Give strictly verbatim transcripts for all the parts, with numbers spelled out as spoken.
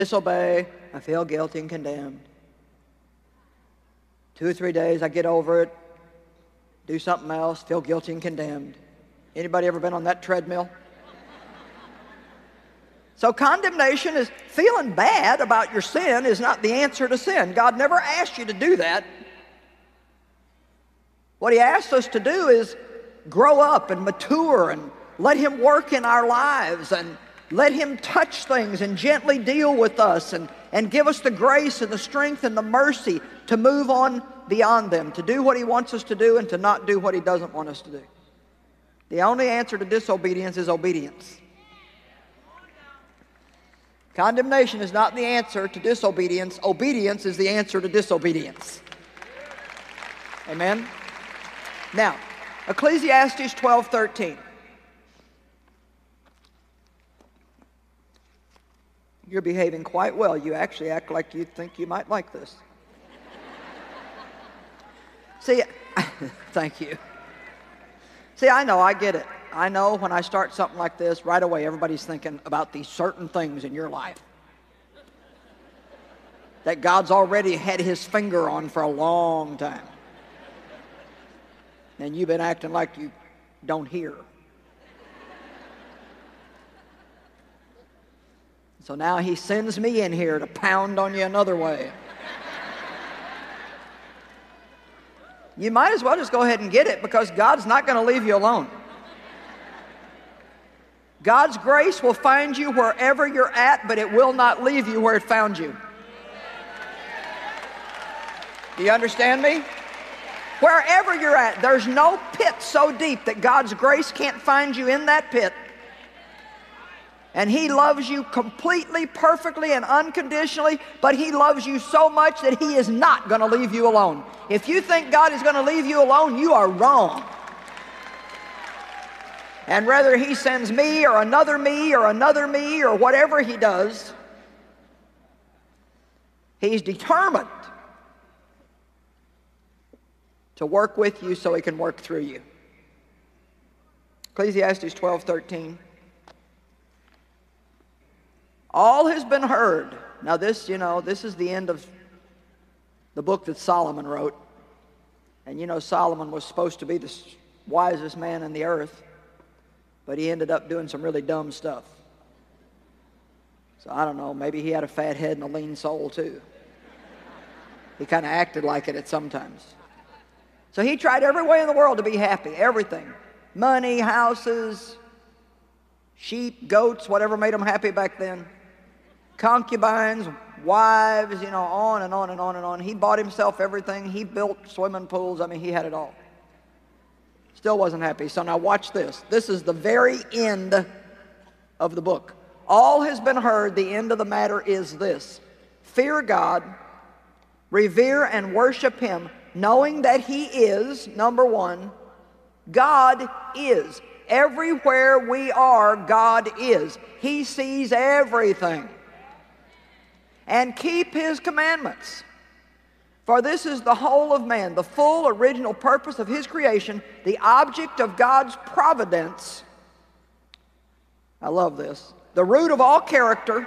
disobey, I feel guilty and condemned. Two or three days, I get over it, do something else, feel guilty and condemned. Anybody ever been on that treadmill? So condemnation is feeling bad about your sin is not the answer to sin. God never asked you to do that. What He asked us to do is grow up and mature and let Him work in our lives and let Him touch things and gently deal with us and, and give us the grace and the strength and the mercy to move on beyond them, to do what He wants us to do and to not do what He doesn't want us to do. The only answer to disobedience is obedience. Condemnation is not the answer to disobedience. Obedience is the answer to disobedience. Amen? Now, Ecclesiastes twelve thirteen. You're behaving quite well. You actually act like you think you might like this. See, thank you. See, I know, I get it. I know when I start something like this, right away everybody's thinking about these certain things in your life that God's already had His finger on for a long time. And you've been acting like you don't hear. So now He sends me in here to pound on you another way. You might as well just go ahead and get it, because God's not going to leave you alone. God's grace will find you wherever you're at, but it will not leave you where it found you. Do you understand me? Wherever you're at, there's no pit so deep that God's grace can't find you in that pit. And He loves you completely, perfectly, and unconditionally, but He loves you so much that He is not going to leave you alone. If you think God is going to leave you alone, you are wrong. And whether He sends me or another me or another me or whatever He does, He's determined to work with you so He can work through you. Ecclesiastes twelve thirteen. All has been heard. Now this, you know, this is the end of the book that Solomon wrote. And you know, Solomon was supposed to be the wisest man in the earth, but he ended up doing some really dumb stuff. So I don't know, maybe he had a fat head and a lean soul too. He kind of acted like it at sometimes. So he tried every way in the world to be happy, everything. Money, houses, sheep, goats, whatever made him happy back then. Concubines, wives, you know, on and on and on and on. He bought himself everything. He built swimming pools. I mean, he had it all. Still wasn't happy. So now watch this. This is the very end of the book. All has been heard. The end of the matter is this: fear God, revere and worship Him, knowing that He is, number one, God is. Everywhere we are, God is. He sees everything. And keep His commandments. For this is the whole of man, the full original purpose of His creation, the object of God's providence. I love this. The root of all character,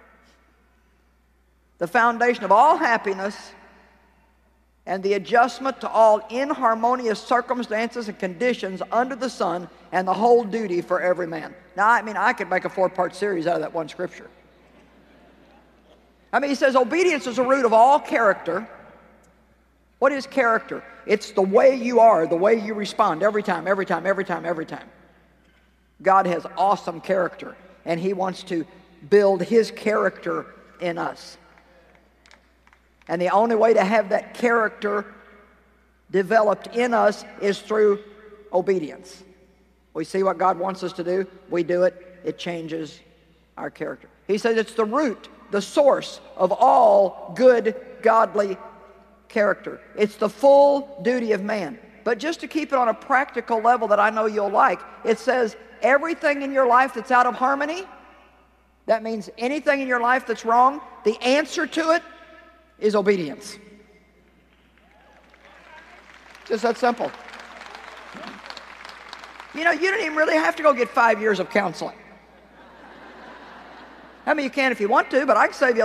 the foundation of all happiness, and the adjustment to all inharmonious circumstances and conditions under the sun, and the whole duty for every man. Now, I mean, I could make a four-part series out of that one scripture. I mean, he says obedience is the root of all character. What is character? It's the way you are, the way you respond every time, every time, every time, every time. God has awesome character, and He wants to build His character in us. And the only way to have that character developed in us is through obedience. We see what God wants us to do, we do it, it changes our character. He says it's the root, the source of all good, godly character. It's the full duty of man. But just to keep it on a practical level that I know you'll like, it says everything in your life that's out of harmony, that means anything in your life that's wrong, the answer to it is obedience. Just that simple. You know, you don't even really have to go get five years of counseling. I mean, you can if you want to, but I can save you